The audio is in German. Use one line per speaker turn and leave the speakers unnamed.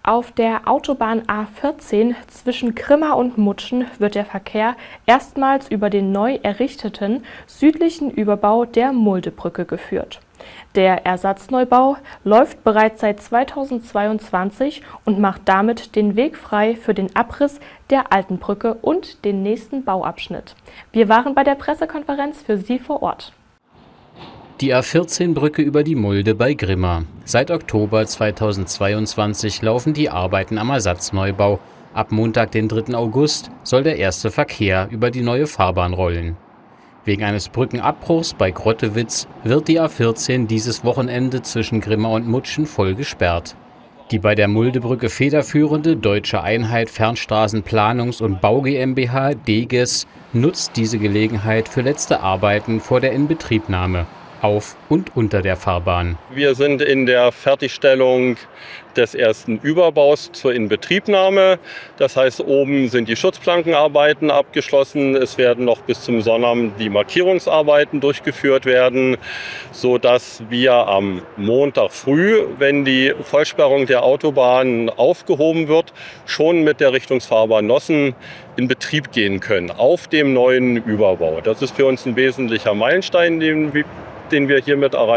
Auf der Autobahn A14 zwischen Grimma und Mutschen wird der Verkehr erstmals über den neu errichteten südlichen Überbau der Muldebrücke geführt. Der Ersatzneubau läuft bereits seit 2022 und macht damit den Weg frei für den Abriss der alten Brücke und den nächsten Bauabschnitt. Wir waren bei der Pressekonferenz für Sie vor Ort.
Die A14-Brücke über die Mulde bei Grimma. Seit Oktober 2022 laufen die Arbeiten am Ersatzneubau. Ab Montag, den 3. August, soll der erste Verkehr über die neue Fahrbahn rollen. Wegen eines Brückenabbruchs bei Grottewitz wird die A14 dieses Wochenende zwischen Grimma und Mutschen voll gesperrt. Die bei der Muldebrücke federführende Deutsche Einheit Fernstraßenplanungs- und Bau GmbH (DEGES) nutzt diese Gelegenheit für letzte Arbeiten vor der Inbetriebnahme auf und unter der Fahrbahn.
Wir sind in der Fertigstellung des ersten Überbaus zur Inbetriebnahme. Das heißt, oben sind die Schutzplankenarbeiten abgeschlossen. Es werden noch bis zum Sonnabend die Markierungsarbeiten durchgeführt werden, sodass wir am Montag früh, wenn die Vollsperrung der Autobahn aufgehoben wird, schon mit der Richtungsfahrbahn Nossen in Betrieb gehen können auf dem neuen Überbau. Das ist für uns ein wesentlicher Meilenstein, den wir hiermit erreichen.